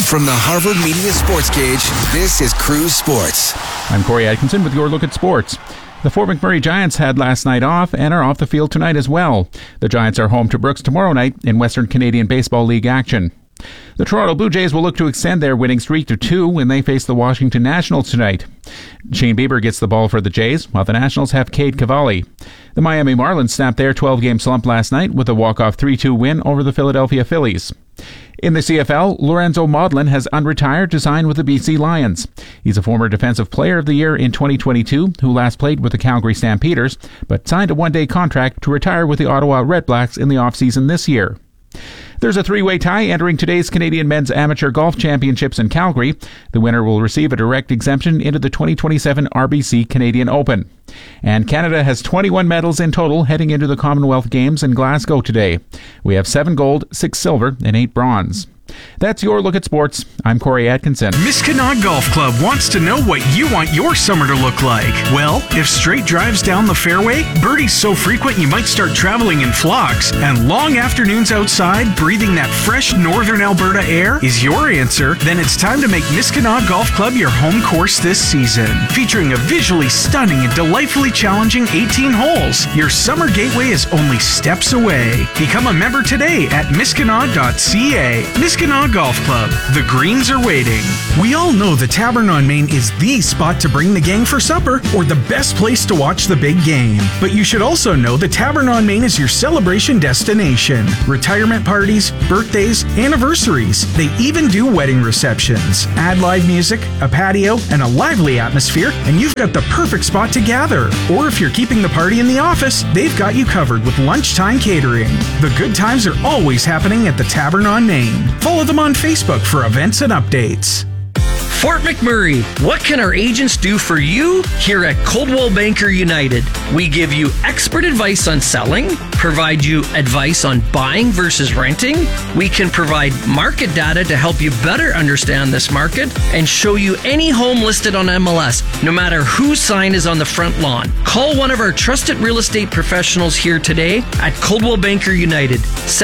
From the Harvard Media Sports Cage, this is Cruise Sports. I'm Corey Atkinson with your look at sports. The Fort McMurray Giants had last night off and are off the field tonight as well. The Giants are home to Brooks tomorrow night in Western Canadian Baseball League action. The Toronto Blue Jays will look to extend their winning streak to 2 when they face the Washington Nationals tonight. Shane Bieber gets the ball for the Jays, while the Nationals have Cade Cavalli. The Miami Marlins snapped their 12-game slump last night with a walk-off 3-2 win over the Philadelphia Phillies. In the CFL, Lorenzo Maudlin has unretired to sign with the BC Lions. He's a former Defensive Player of the Year in 2022 who last played with the Calgary Stampeders, but signed a one-day contract to retire with the Ottawa Redblacks in the offseason this year. There's a three-way tie entering today's Canadian Men's Amateur Golf Championships in Calgary. The winner will receive a direct exemption into the 2027 RBC Canadian Open. And Canada has 21 medals in total heading into the Commonwealth Games in Glasgow today. We have 7 gold, 6 silver, and 8 bronze. That's your look at sports. I'm Corey Atkinson. Miskinaw Golf Club wants to know what you want your summer to look like. Well, if straight drives down the fairway, birdies so frequent you might start traveling in flocks, and long afternoons outside breathing that fresh northern Alberta air is your answer, then it's time to make Miskinaw Golf Club your home course this season. Featuring a visually stunning and delightfully challenging 18 holes, your summer gateway is only steps away. Become a member today at miskinaw.ca. Miskinaw Golf Club. The greens are waiting. We all know the Tavern on Main is the spot to bring the gang for supper or the best place to watch the big game. But you should also know the Tavern on Main is your celebration destination. Retirement parties, birthdays, anniversaries. They even do wedding receptions. Add live music, a patio, and a lively atmosphere, and you've got the perfect spot to gather. Or if you're keeping the party in the office, they've got you covered with lunchtime catering. The good times are always happening at the Tavern on Main. Follow them on Facebook for events and updates. Fort McMurray, what can our agents do for you? Here at Coldwell Banker United, we give you expert advice on selling, provide you advice on buying versus renting. We can provide market data to help you better understand this market and show you any home listed on MLS, no matter whose sign is on the front lawn. Call one of our trusted real estate professionals here today at Coldwell Banker United,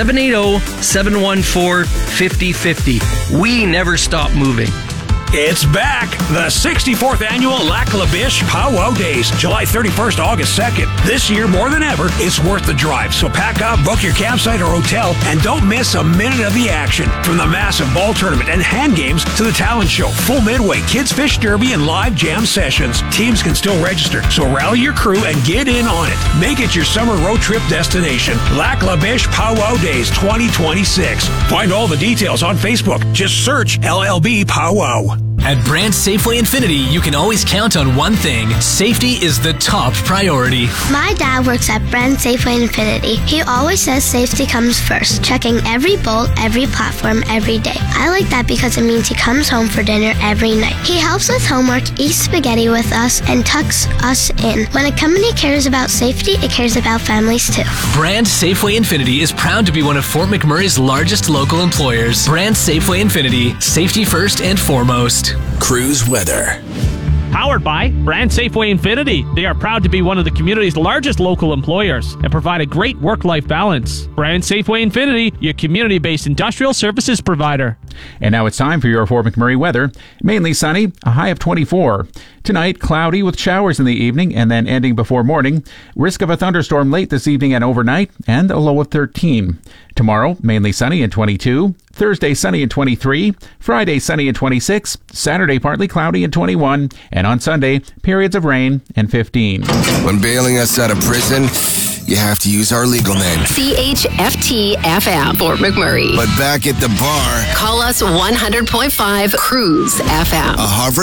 780-714-5050. We never stop moving. It's back! The 64th Annual Lac La Biche Powwow Days, July 31st, August 2nd. This year, more than ever, it's worth the drive. So pack up, book your campsite or hotel, and don't miss a minute of the action. From the massive ball tournament and hand games to the talent show, full midway, kids fish derby, and live jam sessions. Teams can still register, so rally your crew and get in on it. Make it your summer road trip destination. Lac La Biche Powwow Days 2026. Find all the details on Facebook. Just search LLB Powwow. At Brand Safeway Infinity, you can always count on one thing. Safety is the top priority. My dad works at Brand Safeway Infinity. He always says safety comes first, checking every bolt, every platform, every day. I like that because it means he comes home for dinner every night. He helps with homework, eats spaghetti with us, and tucks us in. When a company cares about safety, it cares about families too. Brand Safeway Infinity is proud to be one of Fort McMurray's largest local employers. Brand Safeway Infinity, safety first and foremost. Cruise weather. Powered by Brand Safeway Infinity. They are proud to be one of the community's largest local employers and provide a great work-life balance. Brand Safeway Infinity, your community-based industrial services provider. And now it's time for your Fort McMurray weather. Mainly sunny, a high of 24. Tonight, cloudy with showers in the evening and then ending before morning. Risk of a thunderstorm late this evening and overnight, and a low of 13. Tomorrow, mainly sunny and 22. Thursday, sunny and 23. Friday, sunny and 26. Saturday, partly cloudy and 21. And on Sunday, periods of rain and 15. When bailing us out of prison, you have to use our legal name. CHFT-FM, Fort McMurray. But back at the bar, call us 100.5 Cruise FM. a Harvard